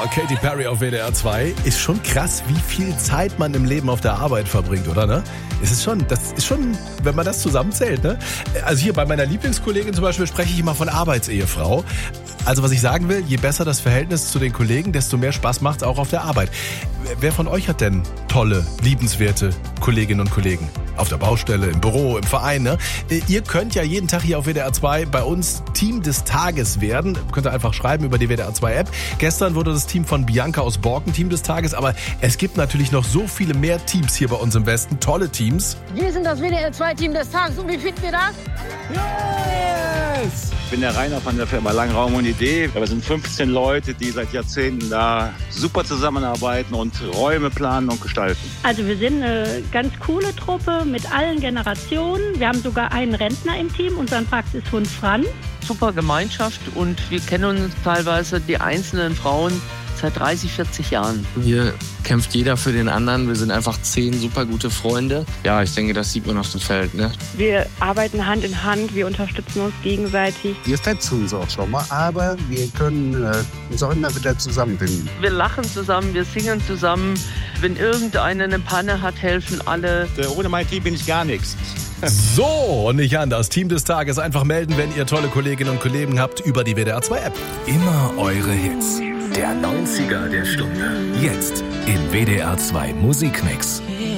Katy Perry auf WDR 2. Ist schon krass, wie viel Zeit man im Leben auf der Arbeit verbringt, oder ne? Das ist schon, wenn man das zusammenzählt, ne? Also hier bei meiner Lieblingskollegin zum Beispiel spreche ich immer von Arbeitsehefrau. Also was ich sagen will, je besser das Verhältnis zu den Kollegen, desto mehr Spaß macht's auch auf der Arbeit. Wer von euch hat denn tolle, liebenswerte Kolleginnen und Kollegen? Auf der Baustelle, im Büro, im Verein, ne? Ihr könnt ja jeden Tag hier auf WDR 2 bei uns Team des Tages werden. Könnt ihr einfach schreiben über die WDR 2 App. Gestern wurde das Team von Bianca aus Borken Team des Tages, aber es gibt natürlich noch so viele mehr Teams hier bei uns im Westen. Tolle Teams. Wir sind das WDR 2 Team des Tages und wie finden wir das? Yes! Ich bin der Rainer von der Firma Langraum und Idee. Wir sind 15 Leute, die seit Jahrzehnten da super zusammenarbeiten und Räume planen und gestalten. Also wir sind eine ganz coole Truppe mit allen Generationen. Wir haben sogar einen Rentner im Team, unseren Praxishund Franz. Super Gemeinschaft und wir kennen uns teilweise, die einzelnen Frauen, seit 30, 40 Jahren. Hier kämpft jeder für den anderen. Wir sind einfach 10 super gute Freunde. Ja, ich denke, das sieht man auf dem Feld, ne? Wir arbeiten Hand in Hand, wir unterstützen uns gegenseitig. Wir fetzen uns auch schon mal, aber wir können uns auch immer wieder zusammenfinden. Wir lachen zusammen, wir singen zusammen. Wenn irgendeiner eine Panne hat, helfen alle. Ohne mein Team bin ich gar nichts. So, und nicht anders. Team des Tages einfach melden, wenn ihr tolle Kolleginnen und Kollegen habt über die WDR 2 App. Immer eure Hits. Der 90er der Stunde. Jetzt im WDR 2 Musikmix.